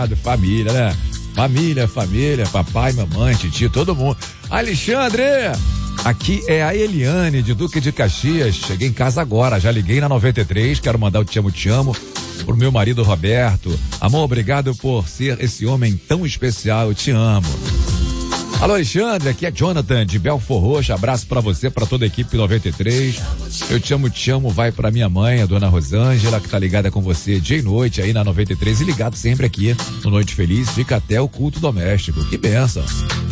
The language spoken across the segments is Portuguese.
obrigado. Família, né? Família, papai, mamãe, titio, todo mundo. Alexandre, aqui é a Eliane de Duque de Caxias. Cheguei em casa agora, já liguei na 93, quero mandar o te amo pro meu marido Roberto. Amor, obrigado por ser esse homem tão especial, eu te amo. Alô, Alexandre, aqui é Jonathan de Belfor Roxo, abraço pra você, pra toda a equipe 93. Eu te amo, vai pra minha mãe, a dona Rosângela, que tá ligada com você dia e noite aí na 93 e ligado sempre aqui no Noite Feliz, fica até o culto doméstico, que bênção.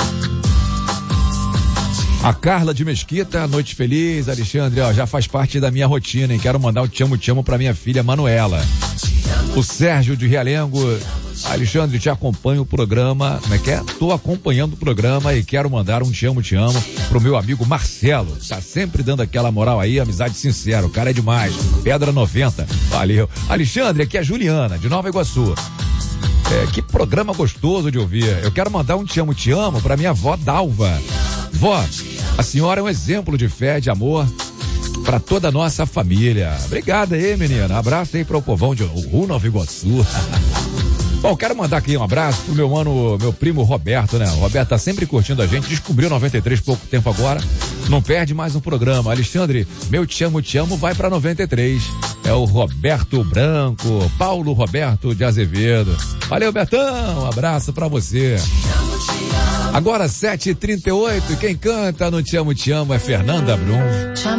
A Carla de Mesquita, Noite Feliz, Alexandre, ó, já faz parte da minha rotina, hein? Quero mandar o te amo pra minha filha Manuela. O Sérgio de Realengo, Alexandre, te acompanho o programa, como é que é? Tô acompanhando o programa e quero mandar um te amo pro meu amigo Marcelo, tá sempre dando aquela moral aí, amizade sincera, o cara é demais, Pedra 90, valeu. Alexandre, aqui é a Juliana, de Nova Iguaçu. Que programa gostoso de ouvir. Eu quero mandar um te amo pra minha avó Dalva. Vó, a senhora é um exemplo de fé, de amor pra toda a nossa família. Obrigado aí, menina. Abraço aí pro povão de Nova Iguaçu. Bom, quero mandar aqui um abraço pro meu primo Roberto, né? O Roberto tá sempre curtindo a gente, descobriu 93 pouco tempo agora, não perde mais um programa. Alexandre, meu te amo vai pra 93. É o Roberto Branco, Paulo Roberto de Azevedo. Valeu, Betão, um abraço pra você. Agora 7h38, quem canta no Te Amo é Fernanda Brum.